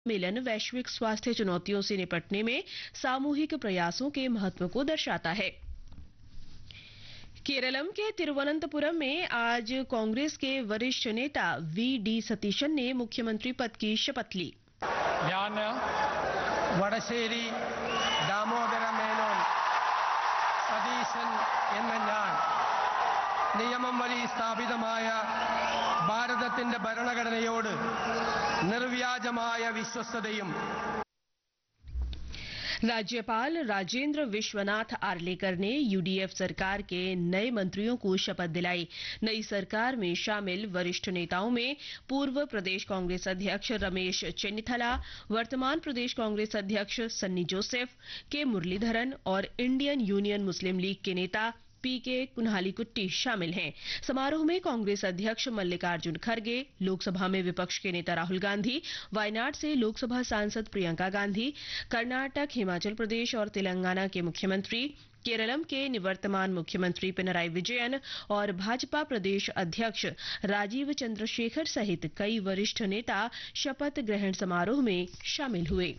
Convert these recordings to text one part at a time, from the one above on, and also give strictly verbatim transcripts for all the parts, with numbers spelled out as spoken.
सम्मेलन वैश्विक स्वास्थ्य चुनौतियों से निपटने में सामूहिक प्रयासों के महत्व को दर्शाता है। केरलम के तिरुवनंतपुरम में आज कांग्रेस के वरिष्ठ नेता वी डी सतीशन ने मुख्यमंत्री पद की शपथ ली। ഞാൻ വടശ്ശേരി ദാമോദര മേനോൻ സതീശൻ എന്ന ഞാൻ നിയമം വഴി സ്ഥാപിതമായ ഭാരതത്തിന്റെ ഭരണഘടനയോട് നിർവ്യാജമായ വിശ്വസ്തതയും राज्यपाल राजेंद्र विश्वनाथ आर्लेकर ने यूडीएफ सरकार के नए मंत्रियों को शपथ दिलाई। नई सरकार में शामिल वरिष्ठ नेताओं में पूर्व प्रदेश कांग्रेस अध्यक्ष रमेश चेन्निथला, वर्तमान प्रदेश कांग्रेस अध्यक्ष सन्नी जोसेफ, के मुरलीधरन और इंडियन यूनियन मुस्लिम लीग के नेता पी के कुन्हालीकुट्टी शामिल हैं। समारोह में कांग्रेस अध्यक्ष मल्लिकार्जुन खड़गे, लोकसभा में विपक्ष के नेता राहुल गांधी, वायनाड से लोकसभा सांसद प्रियंका गांधी, कर्नाटक, हिमाचल प्रदेश और तेलंगाना के मुख्यमंत्री, केरलम के निवर्तमान मुख्यमंत्री पिनराई विजयन और भाजपा प्रदेश अध्यक्ष राजीव चंद्रशेखर सहित कई वरिष्ठ नेता शपथ ग्रहण समारोह में शामिल हुए।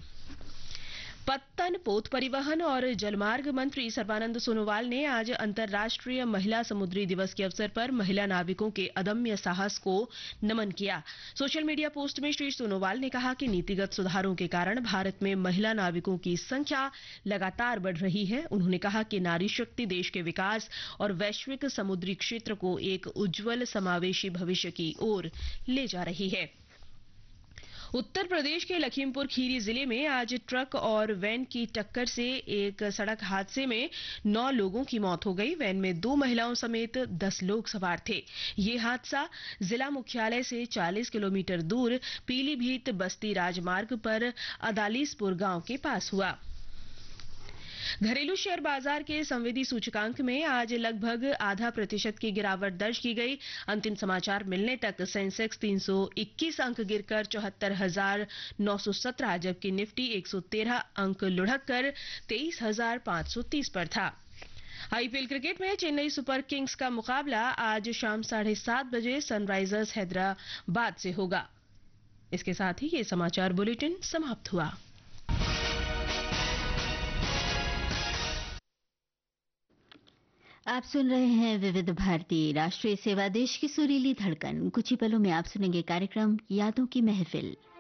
पत्तन, पोत परिवहन और जलमार्ग मंत्री सर्बानंद सोनोवाल ने आज अंतर्राष्ट्रीय महिला समुद्री दिवस के अवसर पर महिला नाविकों के अदम्य साहस को नमन किया। सोशल मीडिया पोस्ट में श्री सोनोवाल ने कहा कि नीतिगत सुधारों के कारण भारत में महिला नाविकों की संख्या लगातार बढ़ रही है। उन्होंने कहा कि नारी शक्ति देश के विकास और वैश्विक समुद्री क्षेत्र को एक उज्जवल समावेशी भविष्य की ओर ले जा रही है। उत्तर प्रदेश के लखीमपुर खीरी जिले में आज ट्रक और वैन की टक्कर से एक सड़क हादसे में नौ लोगों की मौत हो गई। वैन में दो महिलाओं समेत दस लोग सवार थे। ये हादसा जिला मुख्यालय से चालीस किलोमीटर दूर पीलीभीत बस्ती राजमार्ग पर अदालीसपुर गांव के पास हुआ। घरेलू शेयर बाजार के संवेदी सूचकांक में आज लगभग आधा प्रतिशत की गिरावट दर्ज की गई। अंतिम समाचार मिलने तक सेंसेक्स तीन सौ इक्कीस अंक गिरकर चौहत्तर हजार नौ सौ सत्रह, जबकि निफ्टी एक सौ तेरह अंक लुढ़क कर तेईस हजार पाँच सौ तीस पर था। आईपीएल क्रिकेट में चेन्नई सुपर किंग्स का मुकाबला आज शाम साढ़े सात बजे सनराइजर्स हैदराबाद से होगा। इसके साथ ही ये समाचार बुलेटिन समाप्त हुआ। आप सुन रहे हैं विविध भारती राष्ट्रीय सेवा, देश की सुरीली धड़कन। कुछ ही पलों में आप सुनेंगे कार्यक्रम यादों की महफिल।